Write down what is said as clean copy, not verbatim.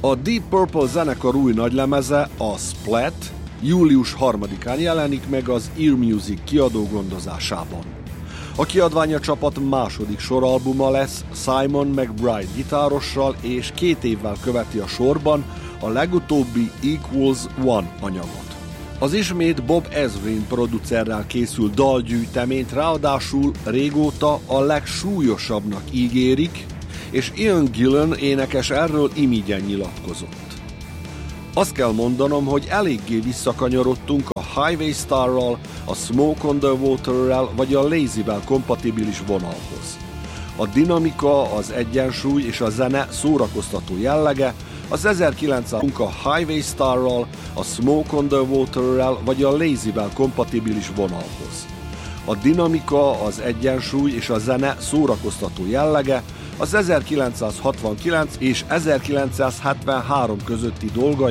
A Deep Purple zenekar új nagylemeze, a Splat, július 3-án jelenik meg az Ear Music kiadó gondozásában. A kiadvány a csapat második soralbuma lesz Simon McBride gitárossal, és 2 évvel követi a sorban a legutóbbi Equals One anyagot. Az ismét Bob Ezrin producerrel készült dalgyűjteményt ráadásul régóta a legsúlyosabbnak ígérik, és Ian Gillan énekes erről imigyen nyilatkozott. Azt kell mondanom, hogy eléggé visszakanyarodtunk a Highway Starral, a Smoke on the Waterrel vagy a Lazy-vel kompatibilis vonalhoz. A dinamika, az egyensúly és a zene szórakoztató jellege az 1900 a Highway Starral, a Smoke on the Waterrel vagy a Lazy-vel kompatibilis vonalhoz. A dinamika, az egyensúly és a zene szórakoztató jellege az 1969 és 1973 közötti dolgai